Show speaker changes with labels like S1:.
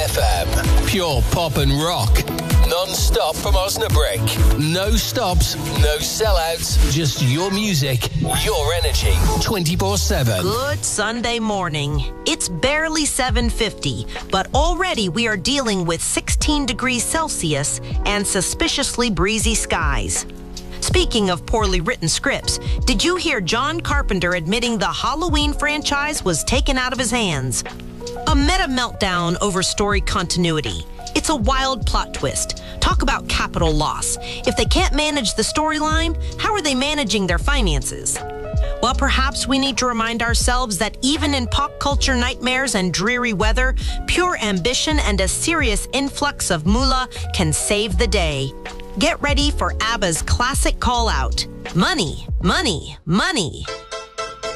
S1: FM. Pure pop and rock. Non-stop from Osnabrück. No stops, no sellouts. Just your music, your energy. 24/7.
S2: Good Sunday morning. It's barely 7:50, but already we are dealing with 16 degrees Celsius and suspiciously breezy skies. Speaking of poorly written scripts, did you hear John Carpenter admitting the Halloween franchise was taken out of his hands? A meta meltdown over story continuity. It's a wild plot twist. Talk about capital loss. If they can't manage the storyline, how are they managing their finances? Well, perhaps we need to remind ourselves that even in pop culture nightmares and dreary weather, pure ambition and a serious influx of moolah can save the day. Get ready for ABBA's classic call-out. Money, money, money.